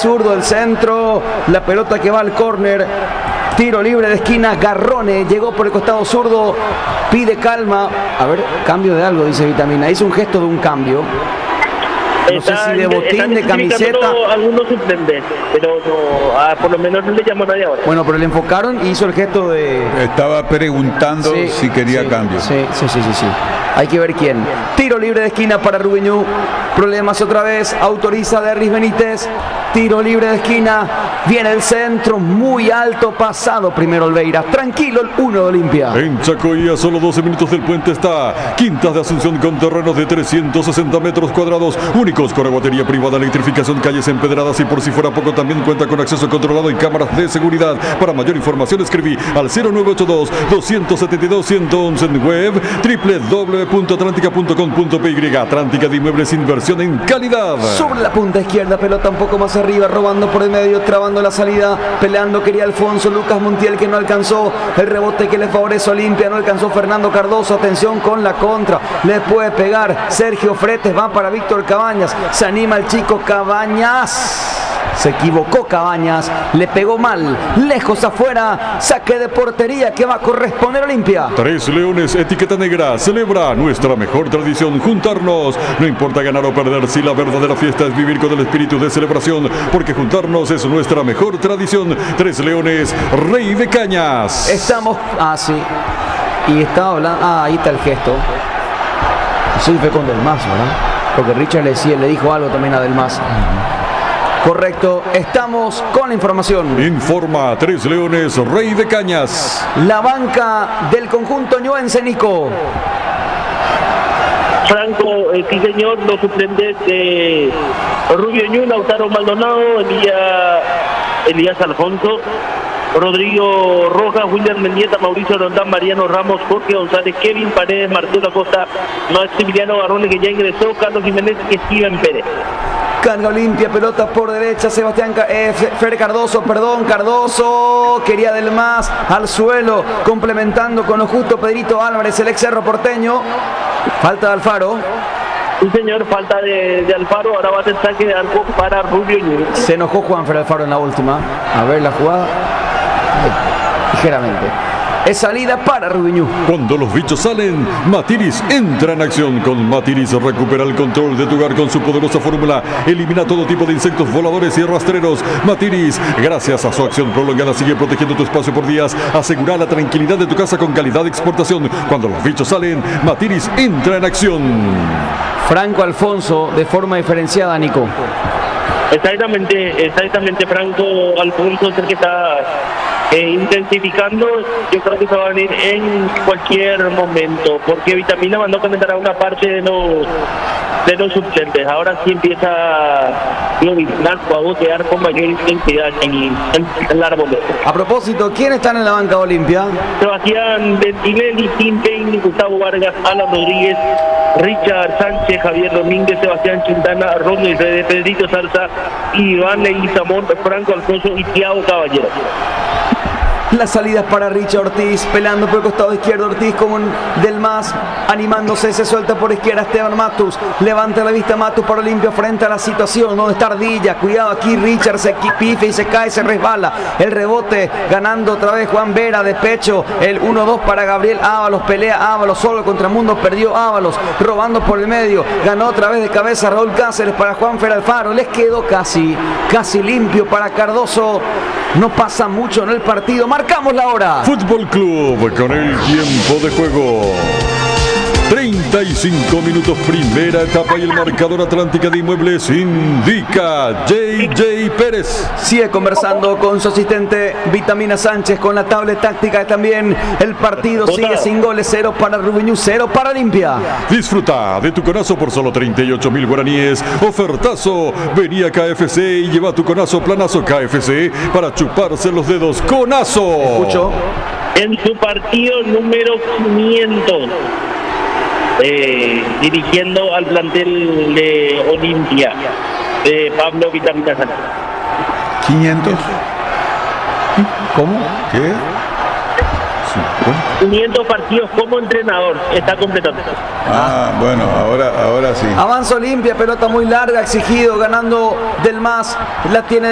zurdo, el centro, la pelota que va al córner. Tiro libre de esquina, Garrone llegó por el costado zurdo, pide calma. A ver, cambio de algo, dice Vitamina. Hizo un gesto de un cambio. No sé si de botín, de camiseta. Algunos suplentes, pero no, por lo menos no le llamó a nadie ahora. Bueno, pero le enfocaron y hizo el gesto de... Estaba preguntando si quería cambio. Sí. Hay que ver quién. Tiro libre de esquina para Rubiñú. Problemas otra vez. Autoriza Derris Benítez. Tiro libre de esquina. Viene el centro muy alto. Pasado primero Olveira. Tranquilo el 1 de Olimpia. En Chacoí, a solo 12 minutos del puente está Quintas de Asunción con terrenos de 360 metros cuadrados. Únicos con aguatería privada, electrificación, calles empedradas y por si fuera poco también cuenta con acceso controlado y cámaras de seguridad. Para mayor información escribí al 0982-272-111 en web www.atlantica.com.py. Atlántica de Inmuebles, inversión en calidad. Sobre la punta izquierda, pelota un poco más arriba, robando por el medio, trabando la salida, peleando quería Alfonso, Lucas Montiel que no alcanzó, el rebote que le favorece a Olimpia, no alcanzó Fernando Cardoso, atención con la contra, le puede pegar Sergio Fretes, va para Víctor Cabañas, se anima el chico Cabañas. Se equivocó Cabañas, le pegó mal, lejos afuera, saque de portería que va a corresponder a Olimpia. Tres Leones, etiqueta negra, celebra nuestra mejor tradición, juntarnos. No importa ganar o perder, si la verdadera fiesta es vivir con el espíritu de celebración, porque juntarnos es nuestra mejor tradición. Tres Leones, Rey de Cañas. Estamos, sí, y estaba hablando, ahí está el gesto. Sí, fue con Delmas, ¿verdad? Porque Richard le dijo algo también a Delmas. Correcto, estamos con la información. Informa Tres Leones, Rey de Cañas. La banca del conjunto ñuense, Nico. Franco, sí señor, los suplentes de Rubio Ñu, Lautaro Maldonado, Elías Alfonso, Rodrigo Rojas, William Mendieta, Mauricio Rondán, Mariano Ramos, Jorge González, Kevin Paredes, Marcelo Acosta, Maximiliano Garrone que ya ingresó, Carlos Jiménez y Steven Pérez. Carga Olimpia, pelota por derecha, Cardoso, quería Delmas al suelo, complementando con lo justo Pedrito Álvarez, el ex Cerro Porteño. Falta de Alfaro. Sí señor, falta de Alfaro, ahora va a tener saque de arco para Rubio Ñu. Se enojó Juanfer Alfaro en la última. A ver la jugada. Ligeramente. Es salida para Rubiñú. Cuando los bichos salen, Matiris entra en acción. Con Matiris recupera el control de tu hogar con su poderosa fórmula. Elimina todo tipo de insectos voladores y rastreros. Matiris, gracias a su acción prolongada, sigue protegiendo tu espacio por días. Asegura la tranquilidad de tu casa con calidad de exportación. Cuando los bichos salen, Matiris entra en acción. Franco Alfonso, de forma diferenciada, Nico. Exactamente, Franco Alfonso es el que está intensificando. Yo creo que se va a venir en cualquier momento, porque Vitamina mandó comentar a una parte de los suplentes. Ahora sí empieza a botear con mayor intensidad en la arboleda. A propósito, ¿quiénes están en la banca Olimpia? Sebastián Ventinelli, Tim Payne, Gustavo Vargas, Alan Rodríguez, Richard Sánchez, Javier Domínguez, Sebastián Quintana, Ronald Rede, Pedrito Salsa, Iván Leguizamón, Franco Alfonso y Thiago Caballero. Las salidas para Richard Ortiz, peleando por el costado izquierdo, Ortiz con Delmas, animándose, se suelta por izquierda Esteban Matus, levanta la vista Matus para Olimpia frente a la situación, donde está Ardilla, cuidado aquí Richard se pife y se cae, se resbala, el rebote, ganando otra vez Juan Vera de pecho, el 1-2 para Gabriel Ábalos, pelea Ábalos, solo contra Mundo, perdió Ábalos, robando por el medio, ganó otra vez de cabeza Raúl Cáceres para Juanfer Alfaro, les quedó casi limpio para Cardoso. No pasa mucho en el partido. Marcamos la hora. Fútbol Club con el tiempo de juego. 35 minutos, primera etapa y el marcador. Atlántica de Inmuebles indica JJ Pérez. Sigue conversando con su asistente Vitamina Sánchez con la tablet táctica también. El partido sigue sin goles, 0 para Rubiñú, 0 para Olimpia. Disfruta de tu conazo por solo 38.000 guaraníes. Ofertazo, vení a KFC y lleva tu conazo planazo KFC para chuparse los dedos. ¡Conazo! Escucho. En su partido número 500. Dirigiendo al plantel de Olimpia, de Pablo Vitamina Sánchez. 500. ¿Cómo? ¿Qué? 500 partidos como entrenador está completando. Bueno, ahora sí. Avanza Olimpia, pelota muy larga, exigido, ganando Delmas, la tiene